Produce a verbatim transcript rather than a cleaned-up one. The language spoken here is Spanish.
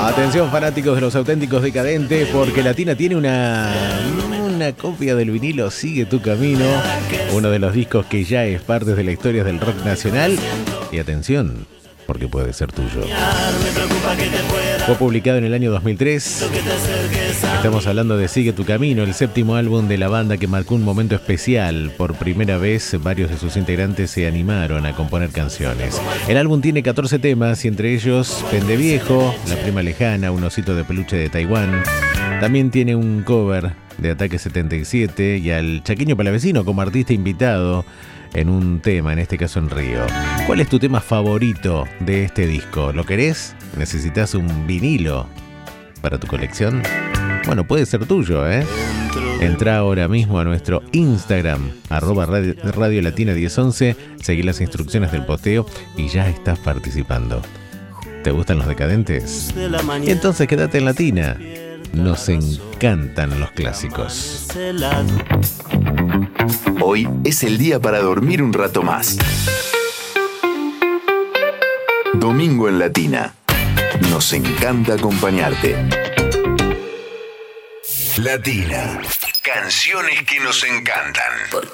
Atención, fanáticos de los auténticos decadentes, porque Latina tiene una, una copia del vinilo Sigue tu camino, uno de los discos que ya es parte de la historia del rock nacional. Y atención, porque puede ser tuyo. Fue publicado en el año dos mil tres. Estamos hablando de Sigue tu camino, el séptimo álbum de la banda que marcó un momento especial. Por primera vez, varios de sus integrantes se animaron a componer canciones. El álbum tiene catorce temas y entre ellos Pendeviejo, La prima lejana, Un osito de peluche de Taiwán. También tiene un cover de Ataque setenta y siete y al Chaqueño Palavecino como artista invitado en un tema, en este caso en Río. ¿Cuál es tu tema favorito de este disco? ¿Lo querés? ¿Necesitas un vinilo para tu colección? Bueno, puede ser tuyo, ¿eh? Entra ahora mismo a nuestro Instagram, arroba radio, radio latina diez once, seguí las instrucciones del posteo y ya estás participando. ¿Te gustan los decadentes? Y entonces quédate en Latina. Nos encantan los clásicos. Hoy es el día para dormir un rato más. Domingo en Latina. Nos encanta acompañarte. Latina. Canciones que nos encantan.